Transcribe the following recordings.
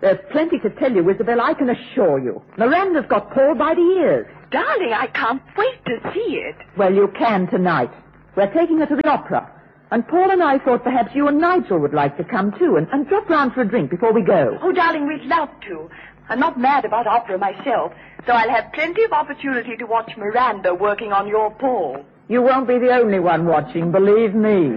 There's plenty to tell you, Isabel, I can assure you. Miranda's got Paul by the ears. Darling, I can't wait to see it. Well, you can tonight. We're taking her to the opera. And Paul and I thought perhaps you and Nigel would like to come too and drop round for a drink before we go. Oh, darling, we'd love to. I'm not mad about opera myself, so I'll have plenty of opportunity to watch Miranda working on your Paul. You won't be the only one watching, believe me.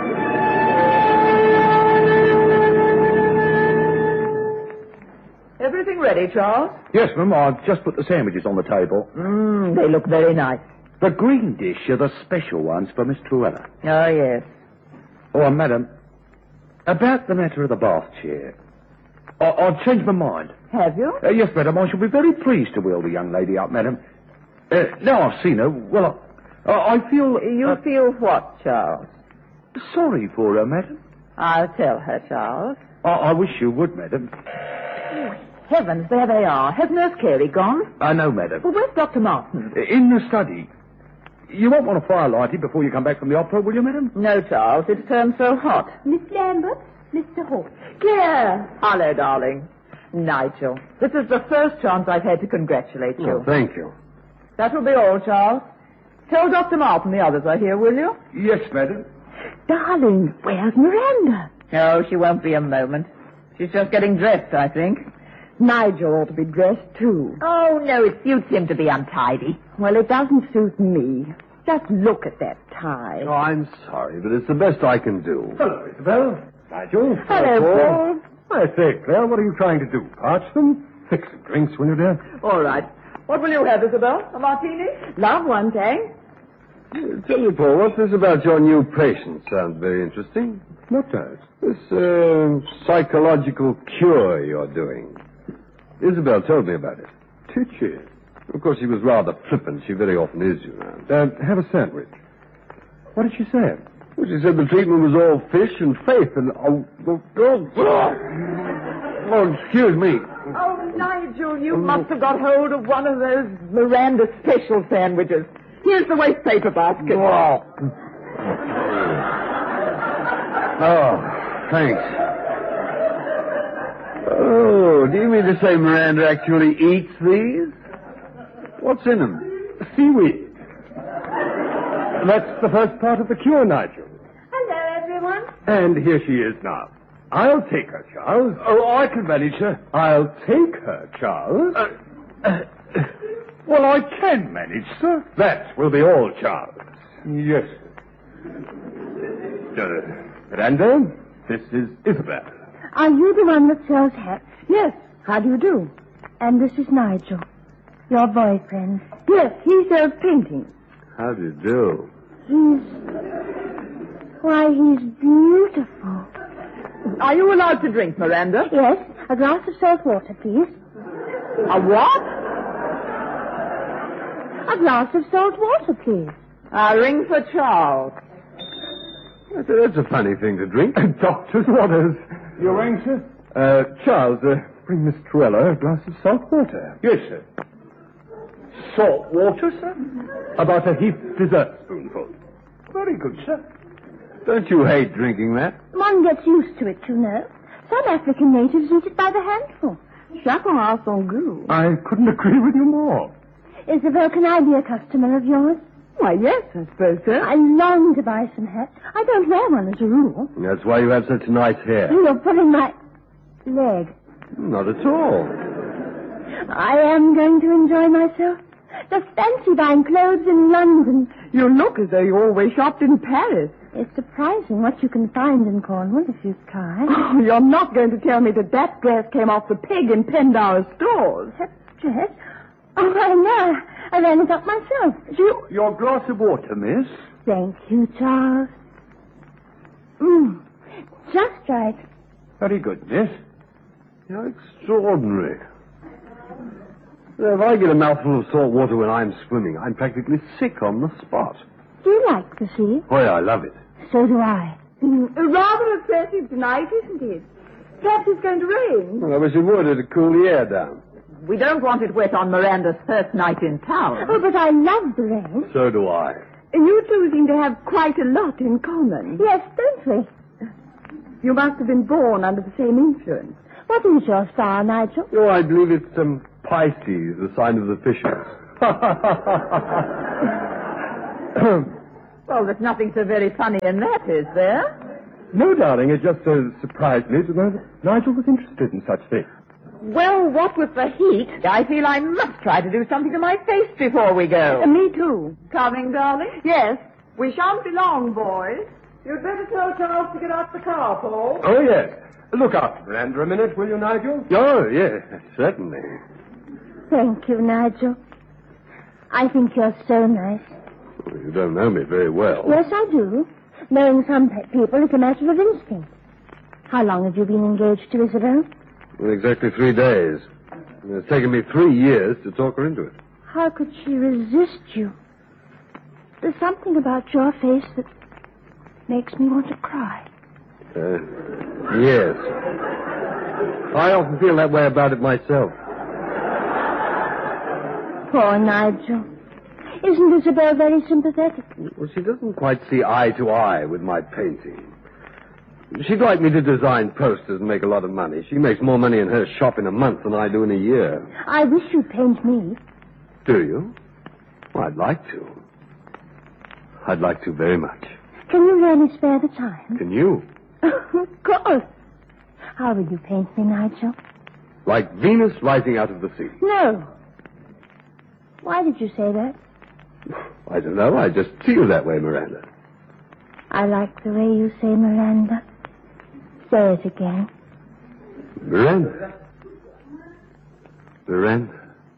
Everything ready, Charles? Yes, ma'am. I've just put the sandwiches on the table. They look very nice. The green dish are the special ones for Miss Truella. Oh, yes. Oh, madam, about the matter of the bath chair. I've changed my mind. Have you? Yes, madam, I shall be very pleased to wheel the young lady up, madam. Now I've seen her, well, I feel... You feel what, Charles? Sorry for her, madam. I'll tell her, Charles. I wish you would, madam. Oh, heavens, there they are. Has Nurse Carey gone? No, madam. Well, where's Dr. Martin? In the study. You won't want a fire lighted before you come back from the opera, will you, madam? No, Charles, it's turned so hot. Miss Lambert, Mr. Hawke. Claire! Hello, darling. Nigel, this is the first chance I've had to congratulate you. Oh, thank you. That will be all, Charles. Tell Dr. Martin the others are here, will you? Yes, madam. Darling, where's Miranda? Oh, she won't be a moment. She's just getting dressed, I think. Nigel ought to be dressed, too. Oh, no, it suits him to be untidy. Well, it doesn't suit me. Just look at that tie. Oh, I'm sorry, but it's the best I can do. Hello, Isabel. Nigel. Hello, Paul. I say, Claire, what are you trying to do? Parch them? Fix some drinks, will you, dear? All right. What will you have, Isabel? A martini? Love one, thanks. Tell me, Paul, what's this about your new patient? Sounds very interesting. What does? This psychological cure you're doing. Isabel told me about it. Did she? Of course, she was rather flippant. She very often is, you know. Have a sandwich. What did she say? Well, she said the treatment was all fish and faith and... Oh, excuse me. Oh, Nigel, you must have got hold of one of those Miranda special sandwiches. Here's the waste paper basket. Oh, thanks. Oh, do you mean to say Miranda actually eats these? What's in them? Seaweed. That's the first part of the cure, Nigel. Hello, everyone. And here she is now. I'll take her, Charles. Oh, I can manage her. I'll take her, Charles. Well, I can manage, sir. That will be all, Charles. Yes. Miranda, this is Isabel. Are you the one that sells hats? Yes. How do you do? And this is Nigel, your boyfriend. Yes, he sells paintings. How do you do? He's beautiful. Are you allowed to drink, Miranda? Yes, a glass of salt water, please. A what? A glass of salt water, please. A ring for Charles. That's a funny thing to drink. Doctor's waters. You're anxious? Charles, bring Miss Truella a glass of salt water. Yes, sir. Salt water, sir? About a heaped dessert spoonful. Very good, sir. Don't you hate drinking that? One gets used to it, you know. Some African natives eat it by the handful. Chacun a son goût. I couldn't agree with you more. Isabel, can I be a customer of yours? Why, yes, I suppose so. I long to buy some hats. I don't wear one as a rule. That's why you have such nice hair. You're pulling my leg. Not at all. I am going to enjoy myself. Just fancy buying clothes in London. You look as though you always shopped in Paris. It's surprising what you can find in Cornwall if you try. Oh, you're not going to tell me that dress came off the peg in Pendower stores. That dress? Oh, I know. I ran it up myself. Your glass of water, miss. Thank you, Charles. Just right. Very good, miss. How extraordinary. If I get a mouthful of salt water when I'm swimming, I'm practically sick on the spot. Do you like the sea? Oh, yeah, I love it. So do I. Rather oppressive tonight, isn't it? Perhaps it's going to rain. Well, I wish it would. It'd cool the air down. We don't want it wet on Miranda's first night in town. Oh, but I love the rain. So do I. You two seem to have quite a lot in common. Yes, don't we? You must have been born under the same influence. What is your star, Nigel? Oh, I believe it's Pisces, the sign of the fishes. Well, there's nothing so very funny in that, is there? No, darling, it just surprised me to know that Nigel was interested in such things. Well, what with the heat, I feel I must try to do something to my face before we go. Me too. Coming, darling? Yes. We shan't be long, boys. You'd better tell Charles to get out the car, Paul. Oh, yes. Look after Miranda a minute, will you, Nigel? Oh, yes, certainly. Thank you, Nigel. I think you're so nice. Well, you don't know me very well. Yes, I do. Knowing some people is a matter of instinct. How long have you been engaged to Isabel? Well, exactly 3 days. It's taken me 3 years to talk her into it. How could she resist you? There's something about your face that makes me want to cry. Yes. I often feel that way about it myself. Poor Nigel. Isn't Isabel very sympathetic? Well, she doesn't quite see eye to eye with my painting. She'd like me to design posters and make a lot of money. She makes more money in her shop in a month than I do in a year. I wish you'd paint me. Do you? Well, I'd like to. I'd like to very much. Can you really spare the time? Can you? Of course. How will you paint me, Nigel? Like Venus rising out of the sea. No. Why did you say that? I don't know. I just feel that way, Miranda. I like the way you say Miranda. Say it again. Miranda. Miranda.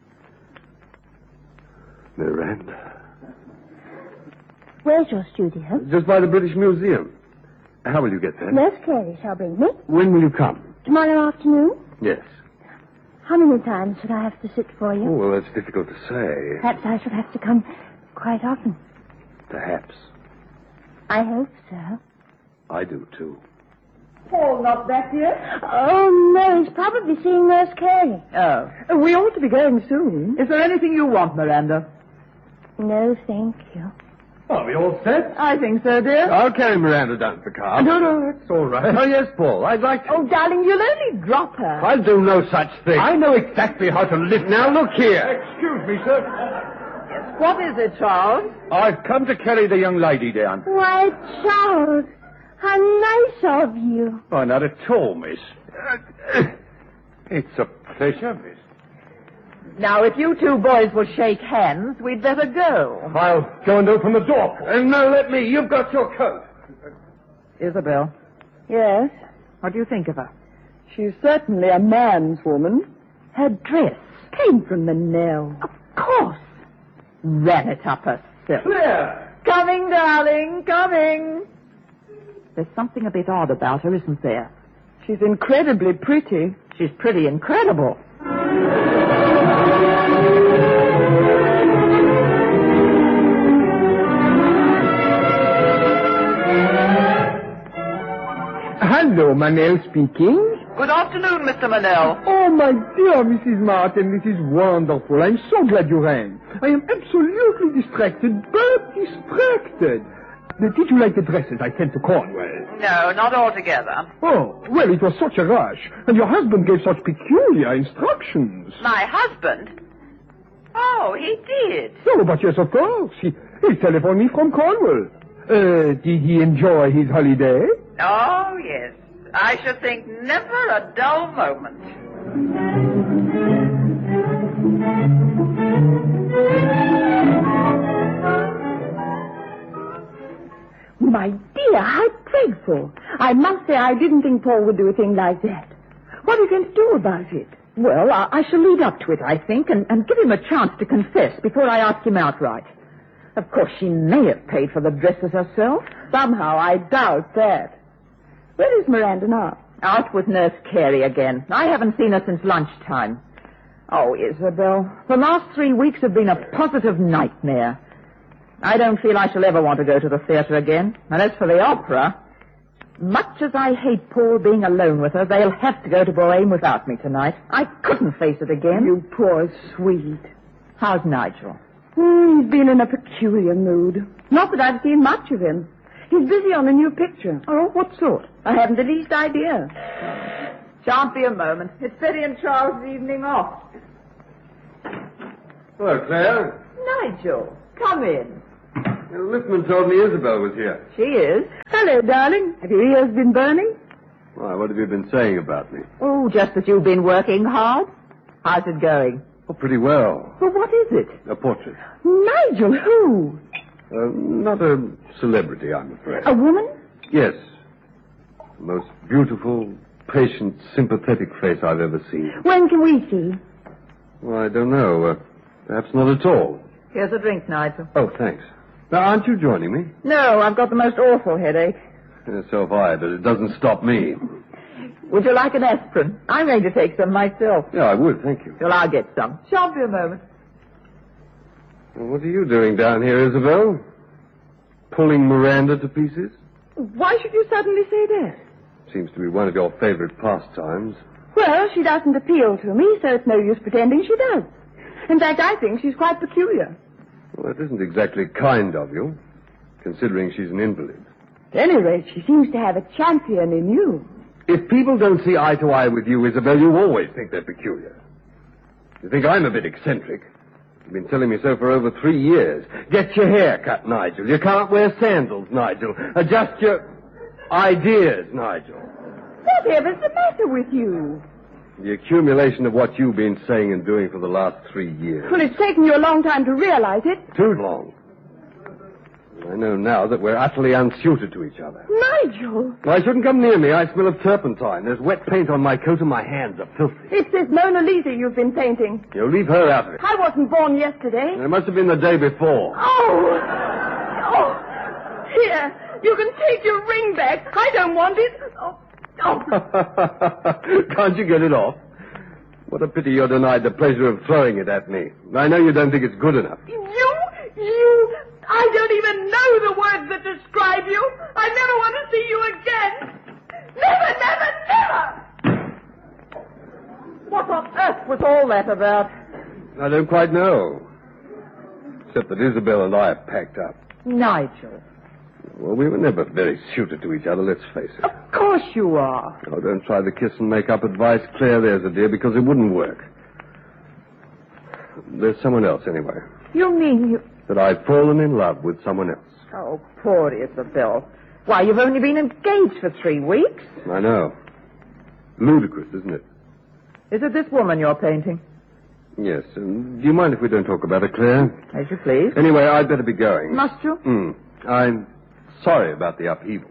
Miranda. Where's your studio? Just by the British Museum. How will you get there? Nurse Carey shall bring me. When will you come? Tomorrow afternoon? Yes. How many times should I have to sit for you? Oh, well, that's difficult to say. Perhaps I shall have to come quite often. Perhaps. I hope so. I do, too. Paul not back yet? Oh, no, he's probably seeing Nurse Carey. Oh. We ought to be going soon. Is there anything you want, Miranda? No, thank you. Are we all set? I think so, dear. I'll carry Miranda down to the car. No, that's all right. Oh, yes, Paul. I'd like to. Oh, darling, you'll only drop her. I'll do no such thing. I know exactly how to lift. Now, look here. Excuse me, sir. What is it, Charles? I've come to carry the young lady down. Why, Charles, how nice of you. Oh, not at all, miss. It's a pleasure, miss. Now, if you two boys will shake hands, we'd better go. I'll go and open the door. No, let me. You've got your coat. Isabel, Yes, what do you think of her? she's certainly a man's woman. Her dress. Came from Manel. Of course. Ran it up herself. Claire! Coming, darling, coming. There's something a bit odd about her, isn't there? She's incredibly pretty. She's pretty incredible. Hello, Manel speaking. Good afternoon, Mr. Manel. Oh, my dear Mrs. Martin, this is wonderful. I'm so glad you rang. I am absolutely distracted, but distracted. Did you like the dresses I sent to Cornwall? No, not altogether. Oh, well, it was such a rush, and your husband gave such peculiar instructions. My husband? Oh, he did. Oh, but yes, of course. He telephoned me from Cornwall. Did he enjoy his holiday? Oh, yes. I should think never a dull moment. My dear, how dreadful. I must say I didn't think Paul would do a thing like that. What are you going to do about it? Well, I shall lead up to it, I think, and give him a chance to confess before I ask him outright. Of course, she may have paid for the dresses herself. Somehow I doubt that. Where is Miranda now? Out with Nurse Carey again. I haven't seen her since lunchtime. Oh, Isabel, the last 3 weeks have been a positive nightmare. I don't feel I shall ever want to go to the theater again. And as for the opera, much as I hate Paul being alone with her, they'll have to go to Bohème without me tonight. I couldn't face it again. You poor sweet. How's Nigel? He's been in a peculiar mood. Not that I've seen much of him. He's busy on a new picture. Oh, what sort? I haven't the least idea. Shan't be a moment. It's Betty and Charles' evening off. Hello, Claire. Nigel, come in. Lippman told me Isabel was here. She is. Hello, darling. Have your ears been burning? Why, what have you been saying about me? Oh, just that you've been working hard. How's it going? Oh, pretty well. Well, what is it? A portrait. Nigel, who? Not a celebrity, I'm afraid. A woman? Yes. The most beautiful, patient, sympathetic face I've ever seen. When can we see? Well, I don't know. Perhaps not at all. Here's a drink, Nigel. Oh, thanks. Now, aren't you joining me? No, I've got the most awful headache. So have I, but it doesn't stop me. Would you like an aspirin? I'm going to take some myself. Yeah, I would, thank you. Well, I'll get some. Shan't be a moment. Well, what are you doing down here, Isabel? Pulling Miranda to pieces? Why should you suddenly say that? Seems to be one of your favorite pastimes. Well, she doesn't appeal to me, so it's no use pretending she does. In fact, I think she's quite peculiar. Well, that isn't exactly kind of you, considering she's an invalid. At any rate, she seems to have a champion in you. If people don't see eye to eye with you, Isabel, you always think they're peculiar. You think I'm a bit eccentric. You've been telling me so for over 3 years. Get your hair cut, Nigel. You can't wear sandals, Nigel. Adjust your ideas, Nigel. Whatever's the matter with you? The accumulation of what you've been saying and doing for the last 3 years. Well, it's taken you a long time to realize it. Too long. I know now that we're utterly unsuited to each other. Nigel! I shouldn't come near me. I smell of turpentine. There's wet paint on my coat and my hands are filthy. It's this Mona Lisa you've been painting. You leave her out of it. I wasn't born yesterday. It must have been the day before. Oh! Here, you can take your ring back. I don't want it. Oh. Can't you get it off? What a pity you're denied the pleasure of throwing it at me. I know you don't think it's good enough. You, I don't even know the words that describe you. I never want to see you again. Never, never, never! What on earth was all that about? I don't quite know. Except that Isabel and I are packed up. Nigel. Well, we were never very suited to each other, let's face it. Of course you are. Oh, don't try the kiss and make up advice, Claire, there's a dear, because it wouldn't work. There's someone else, anyway. You mean you... That I've fallen in love with someone else. Oh, poor Isabel. Why, you've only been engaged for 3 weeks. I know. Ludicrous, isn't it? Is it this woman you're painting? Yes. And do you mind if we don't talk about it, Claire? As you please. Anyway, I'd better be going. Must you? I'm sorry about the upheaval.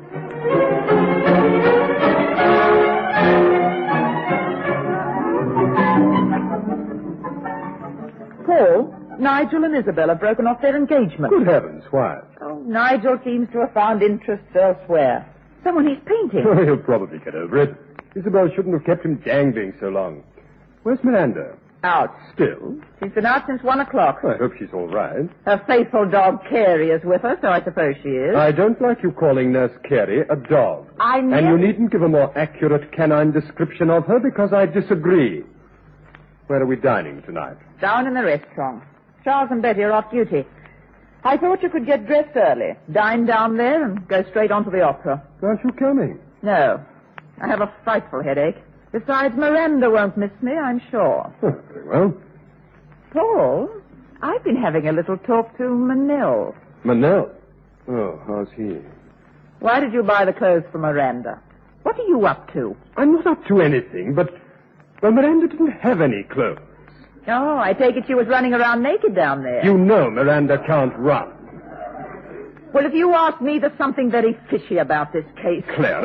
Paul, Nigel and Isabel have broken off their engagement. Good heavens, why? Oh, Nigel seems to have found interests elsewhere. Someone he's painting. Oh, he'll probably get over it. Isabel shouldn't have kept him dangling so long. Where's Miranda? Out. Still? She's been out since 1 o'clock. I hope she's all right. Her faithful dog, Carey, is with her, so I suppose she is. I don't like you calling Nurse Carey a dog. I'm And you needn't give a more accurate canine description of her because I disagree. Where are we dining tonight? Down in the restaurant. Charles and Betty are off duty. I thought you could get dressed early, dine down there, and go straight on to the opera. Aren't you coming? No. I have a frightful headache. Besides, Miranda won't miss me, I'm sure. Oh, very well. Paul, I've been having a little talk to Manil. Manel? Oh, how's he? Why did you buy the clothes for Miranda? What are you up to? I'm not up to anything, but... Well, Miranda didn't have any clothes. Oh, I take it she was running around naked down there. You know Miranda can't run. Well, if you ask me, there's something very fishy about this case. Claire,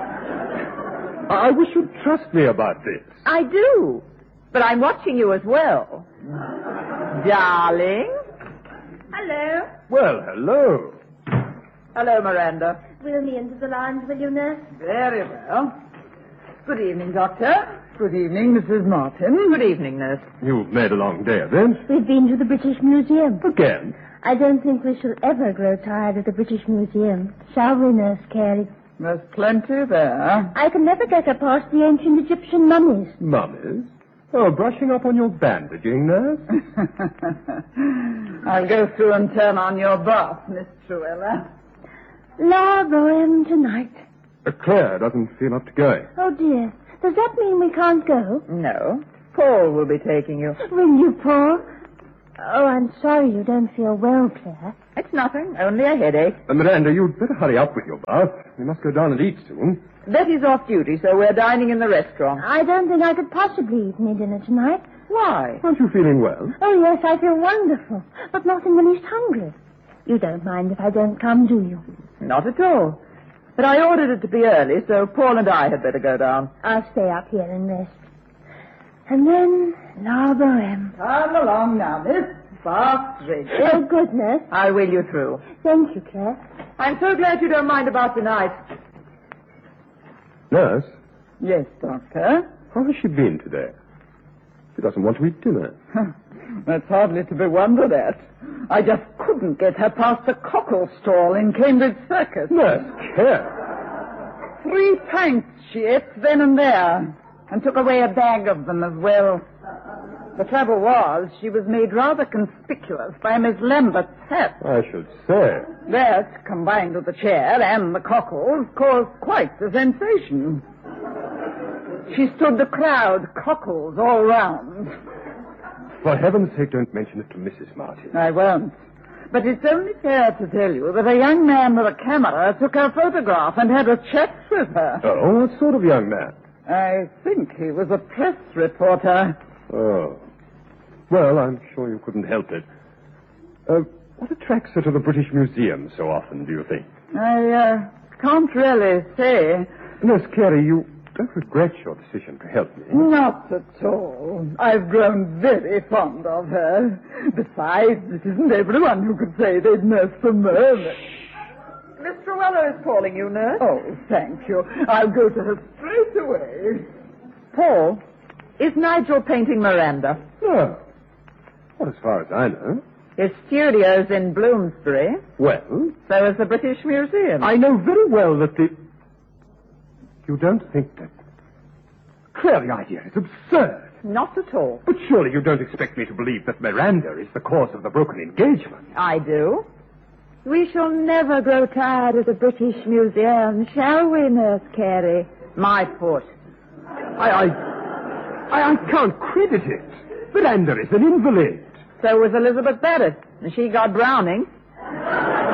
I wish you'd trust me about this. I do. But I'm watching you as well. Darling. Hello. Well, hello. Hello, Miranda. Wheel me into the lounge, will you, nurse? Very well. Good evening, Doctor. Good evening, Mrs. Martin. Good evening, nurse. You've made a long day of it. We've been to the British Museum. Again? I don't think we shall ever grow tired of the British Museum. Shall we, Nurse Carey? There's plenty there. I can never get her past the ancient Egyptian mummies. Mummies? Oh, brushing up on your bandaging, nurse? I'll go through and turn on your bath, Miss Truella. La Boheme tonight. Claire doesn't feel up to going. Oh, dear. Does that mean we can't go? No. Paul will be taking you. Will you, Paul? Oh, I'm sorry you don't feel well, Claire. It's nothing, only a headache. Miranda, you'd better hurry up with your bath. We must go down and eat soon. Betty's off duty, so we're dining in the restaurant. I don't think I could possibly eat any dinner tonight. Why? Aren't you feeling well? Oh, yes, I feel wonderful, but not in the least hungry. You don't mind if I don't come, do you? Not at all. But I ordered it to be early, so Paul and I had better go down. I'll stay up here and rest. And then, La Boheme. Come along now, miss. Fast ready. Oh, goodness. I'll wheel you through. Thank you, Claire. I'm so glad you don't mind about tonight. Nurse, Yes, Doctor. how has she been today? She doesn't want to eat dinner. That's hardly to be wondered at. I just couldn't get her past the cockle stall in Cambridge Circus. Nurse, care. 3 pints she ate then and there, and took away a bag of them as well. The trouble was, she was made rather conspicuous by Miss Lambert's hat. I should say. That, combined with the chair and the cockles, caused quite the sensation. She stood the crowd, cockles all round. For heaven's sake, don't mention it to Mrs. Martin. I won't. But it's only fair to tell you that a young man with a camera took her photograph and had a chat with her. Oh, what sort of young man? I think he was a press reporter. Oh. Well, I'm sure you couldn't help it. What attracts her to the British Museum so often, do you think? I can't really say. Nurse Carey, you don't regret your decision to help me. Not at all. I've grown very fond of her. Besides, it isn't everyone who could say they'd nurse for Merlin. Mr. Weller is calling you, nurse. Oh, thank you. I'll go to her straight away. Paul, is Nigel painting Miranda? No. Well, as far as I know. His studio's in Bloomsbury. Well? So is the British Museum. I know very well that the... You don't think that... Claire, the idea is absurd. Not at all. But surely you don't expect me to believe that Miranda is the cause of the broken engagement. I do. We shall never grow tired of the British Museum, shall we, Nurse Carey? My foot. I can't credit it. Miranda is an invalid. So was Elizabeth Barrett, and she got Browning.